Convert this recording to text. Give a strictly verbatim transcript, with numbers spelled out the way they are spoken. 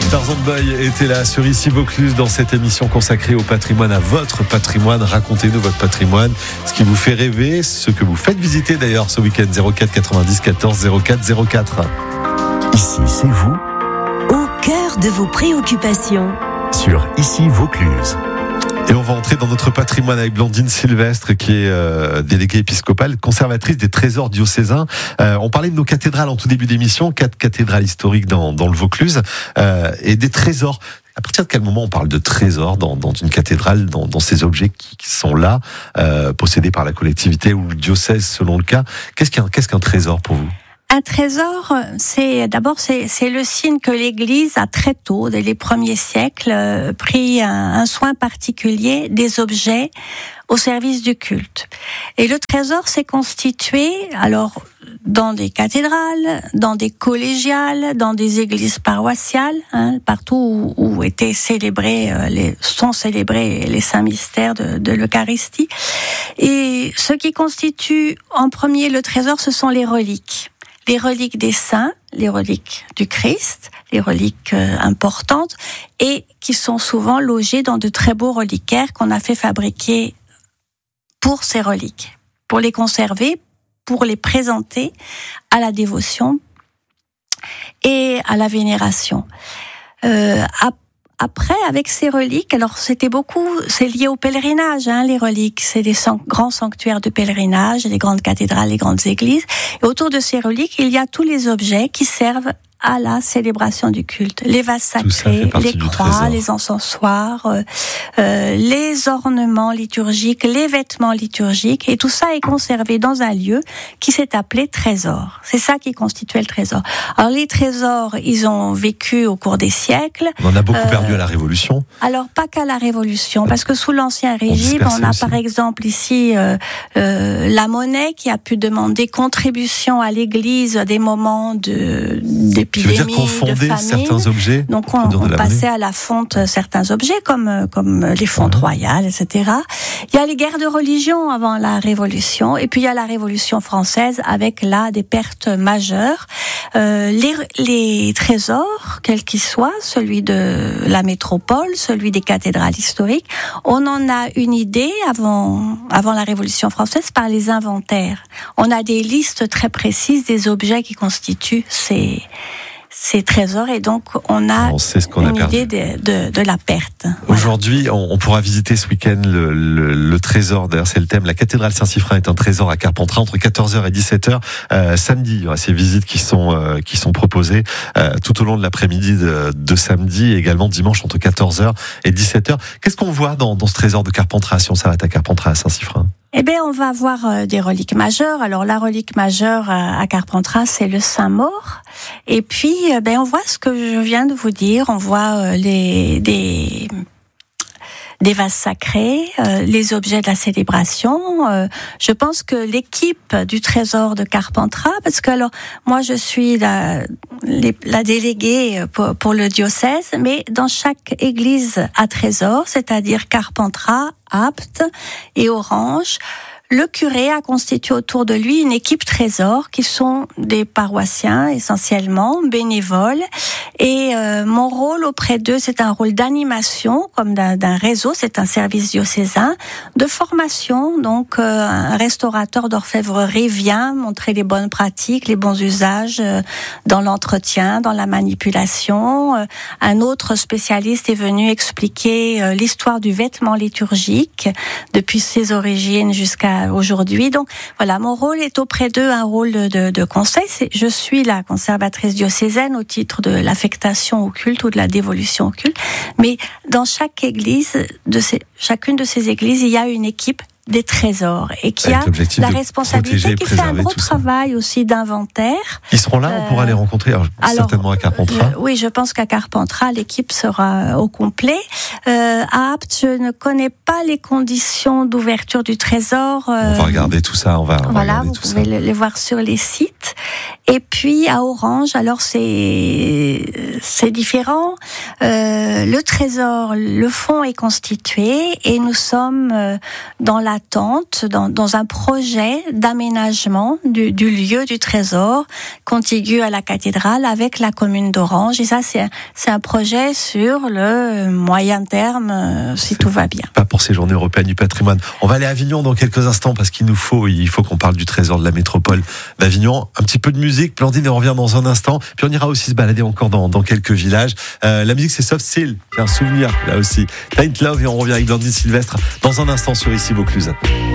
Tarzan Boy était là sur Ici Vaucluse dans cette émission consacrée au patrimoine, à votre patrimoine. Racontez-nous votre patrimoine, ce qui vous fait rêver, ce que vous faites visiter d'ailleurs ce week-end. Zéro quatre quatre-vingt-dix quatorze zéro quatre zéro quatre. Ici, c'est vous, au cœur de vos préoccupations. Sur Ici Vaucluse. Et on va entrer dans notre patrimoine avec Blandine Sylvestre, qui est euh, déléguée épiscopale, conservatrice des trésors diocésains. Euh, on parlait de nos cathédrales en tout début d'émission, quatre cathédrales historiques dans, dans le Vaucluse, euh, et des trésors. À partir de quel moment on parle de trésors dans, dans une cathédrale, dans, dans ces objets qui, qui sont là, euh, possédés par la collectivité ou le diocèse selon le cas? Qu'est-ce qu'un, qu'est-ce qu'un trésor pour vous? Un trésor, c'est d'abord c'est, c'est le signe que l'Église a très tôt, dès les premiers siècles, euh, pris un, un soin particulier des objets au service du culte. Et le trésor s'est constitué, alors dans des cathédrales, dans des collégiales, dans des églises paroissiales, hein, partout où, où étaient célébrés, euh, les, sont célébrés les saints mystères de, de l'Eucharistie. Et ce qui constitue en premier le trésor, ce sont les reliques. Les reliques des saints, les reliques du Christ, les reliques euh, importantes, et qui sont souvent logées dans de très beaux reliquaires qu'on a fait fabriquer pour ces reliques, pour les conserver, pour les présenter à la dévotion et à la vénération. Euh, Après, avec ces reliques, alors c'était beaucoup, c'est lié au pèlerinage, hein, les reliques, c'est des san- grands sanctuaires de pèlerinage, les grandes cathédrales, les grandes églises. Et autour de ces reliques, il y a tous les objets qui servent à la célébration du culte. Les vases sacrés, les croix, les encensoirs, euh, euh, les ornements liturgiques, les vêtements liturgiques, et tout ça est conservé dans un lieu qui s'est appelé trésor. C'est ça qui constituait le trésor. Alors les trésors, ils ont vécu au cours des siècles. On en a beaucoup euh, perdu à la Révolution. Alors pas qu'à la Révolution, parce que sous l'Ancien Régime, on, on a aussi. Par exemple ici euh, euh, la monnaie qui a pu demander contribution à l'Église à des moments de d'épidémie. Tu veux dire qu'on fondait certains objets? Donc on, on passait à la fonte certains objets comme comme les fontes mmh. royales, et cetera. Il y a les guerres de religion avant la Révolution, et puis il y a la Révolution française avec là des pertes majeures. Euh, les, les trésors, quels qu'ils soient, celui de la métropole, celui des cathédrales historiques, on en a une idée avant avant la Révolution française par les inventaires. On a des listes très précises des objets qui constituent ces ces trésors, et donc on a on sait ce qu'on une a idée de, de, de la perte. Aujourd'hui, voilà. on, on pourra visiter ce week-end le, le, le trésor, d'ailleurs c'est le thème, la cathédrale Saint-Siffrin est un trésor à Carpentras entre quatorze heures et dix-sept heures. Euh, samedi, il y aura ces visites qui sont, euh, qui sont proposées euh, tout au long de l'après-midi de, de samedi, et également dimanche entre quatorze heures et dix-sept heures. Qu'est-ce qu'on voit dans, dans ce trésor de Carpentras, si on s'arrête à Carpentras, à Saint-Siffrin? Eh bien, on va voir euh, des reliques majeures. Alors, la relique majeure euh, à Carpentras, c'est le Saint-Maur. Et puis, euh, ben, on voit ce que je viens de vous dire. On voit euh, les des des vases sacrés, euh, les objets de la célébration. Euh, je pense que l'équipe du trésor de Carpentras, parce que alors moi je suis la, les, la déléguée pour, pour le diocèse, mais dans chaque église à trésor, c'est-à-dire Carpentras, Apt et Orange, le curé a constitué autour de lui une équipe trésor qui sont des paroissiens essentiellement, bénévoles. Et euh, mon rôle auprès d'eux, c'est un rôle d'animation, comme d'un, d'un réseau, c'est un service diocésain, de formation. Donc euh, un restaurateur d'orfèvrerie vient montrer les bonnes pratiques, les bons usages euh, dans l'entretien, dans la manipulation. Euh, un autre spécialiste est venu expliquer euh, l'histoire du vêtement liturgique depuis ses origines jusqu'à aujourd'hui. Donc voilà, mon rôle est auprès d'eux un rôle de, de conseil. C'est, je suis la conservatrice diocésaine au titre de l'affectation au culte ou de la dévolution au culte. Mais dans chaque église, de ces, chacune de ces églises, il y a une équipe des trésors et qui a la responsabilité, qui fait un gros travail aussi d'inventaire. Ils seront là, on pourra euh, les rencontrer alors, alors, certainement à Carpentras. Je, oui, je pense qu'à Carpentras, l'équipe sera au complet. Euh, à Apt, je ne connais pas les conditions d'ouverture du trésor. Euh, on va regarder tout ça, on va, on voilà, va regarder vous tout pouvez ça. Les, les voir sur les sites. Et puis à Orange, alors c'est c'est différent. Euh, euh, le trésor, le fonds est constitué et nous sommes euh, dans l'attente, dans, dans un projet d'aménagement du, du lieu du trésor contigu à la cathédrale avec la commune d'Orange. Et ça, c'est, c'est un projet sur le moyen terme, euh, si c'est tout va bien. Pas pour ces journées européennes du patrimoine. On va aller à Avignon dans quelques instants parce qu'il nous faut, il faut qu'on parle du trésor de la métropole d'Avignon. Un petit peu de musique, Blandine, on revient dans un instant. Puis on ira aussi se balader encore dans, dans quelques villages. Euh, la musique, c'est Soft Seal. J'ai un souvenir là aussi. Taint Love et on revient avec Blandine Sylvestre dans un instant sur Ici Vaucluse.